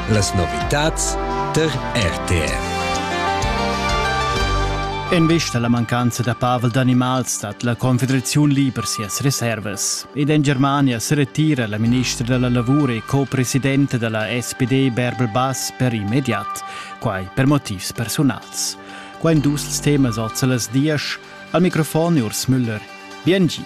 Las novitats der RTR. In vista la mancanza da pavel d'animals stat la Confederazione Liber sias reservas. Ed in Germania si ritira la ministra della Lavoro e co-presidente della SPD Bärbel Bass per immediat, quai per motivs personals. Qua in dus temas ozzelas dias, al microfono Urs Müller. BNG.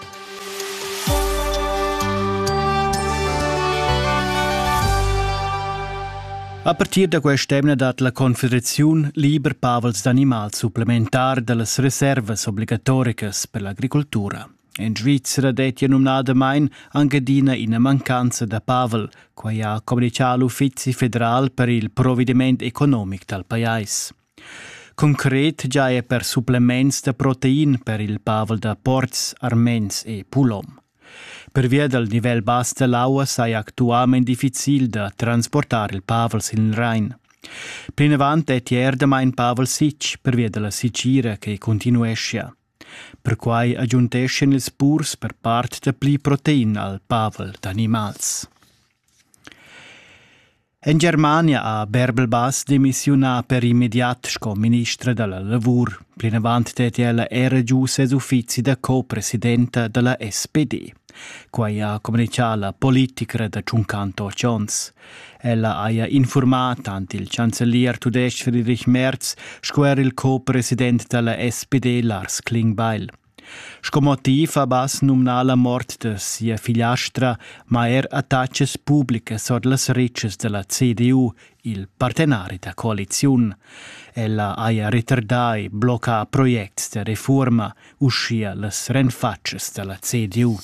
A partir da quest'emna dat la Confederazione Liber pavels d'animal supplementar delle reservas obbligatoricas per l'agricoltura. In Svizzera detia numnada main angadina in mancanza da pavel, quai ha comunicato l'Uffizi federal per il provvedimento economic dal paese. Concret già è per supplements da protein per il pavel da porcs, armens e pulom. Per via del livello basso dell'acqua è attualmente difficile da trasportare il pavel in Rhein. Più in avanti è tierda mai in pavel sicc per via della sicira che continuesce. Per cui aggiungescono il spurs per parte da pli protein al pavel d'animals. In Germania ha Bärbel Bass dimissiona per immediat come ministra della Lavoro. Più in avanti ella era giù ses uffizi da co-presidente della SPD. Quai ha comunicato la politica da 58 anni. Ella ha informato tanto il cancellier tudesc Friedrich Merz square il co-presidente della SPD Lars Klingbeil. Sco motiv ha Bass numna la mort de sia figliastra, ma attacches pubbliche sod las ricces della CDU, il partenari da coalizione. Ella ha ritardai blocca proiects de reforma, uscia las renfatches della CDU.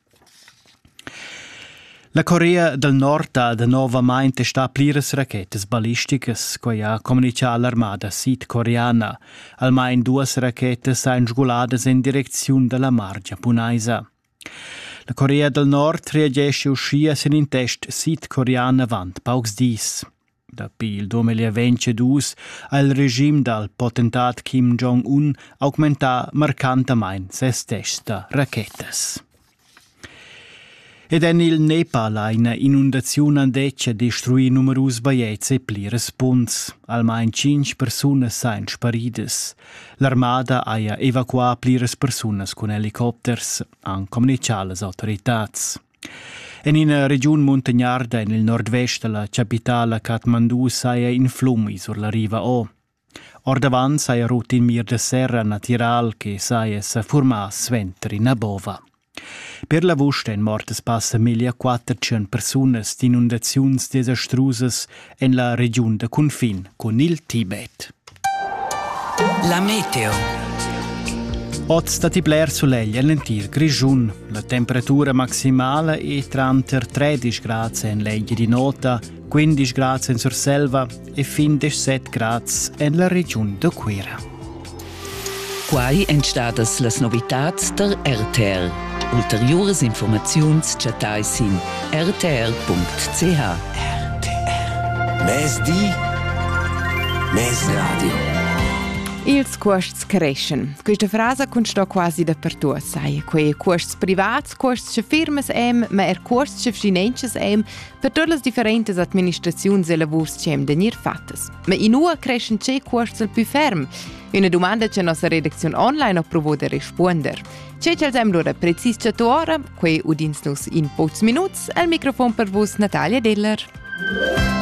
La Corea del Nord ha de nova main testat pliras rachetes ballisticas, quai ha comunicato l'armada sudcoreana. Almain 2 rachetes han sguladas in direzione della mar giapponesa. La Corea del Nord reagisce uscia sin in test sudcoreana avant paucs dis. Dapi il 2022 ha il regime dal potentat Kim Jong-un augmenta marcantamain ses testa rachetes. Ed en il Nepal ha una inundazione andeccia destruì numerus baiets e pliras punts. Almain 5 personas sain sparidas. L'armada ha evacuato pliras personas con helicopters, han comunicato las autoritats. En una regione montagnarda in il nord-vest della capitale Kathmandu saia in flumi sur la riva O. Ordavan saia rut in mir de serra natural che saia sa formar sventri na bova. Per la vusta in mortes passa 1.400 personas d'inundaziuns desastrusas en la regione de confin con il Tibet. La meteo. Oggi stati bler soleglia e lentir grigiun. La temperatura maximale è tra 13 gradi in legge di nota, 15 gradi in Surselva e fin 17 gradi in la regione de Quera. Quai entstadas las novitats der RTR. Ulteriores informaziuns chatais in rtr.ch. RTR. Mes di, mes radio. Ils costs crescen. Questa frase consta quasi dappertutto, sai. Quei costs privats, costs firmas ma costs finances per tutte le differenti amministrazioni e lavori che venir fattas. Ma in ua crescen c'è costs al più ferm. Una domanda che la nostra redazione online ha provato a rispondere. C'è l'ora precis ora, quei udins nus in pocs minuts, al microfono per vos Natalia Deller.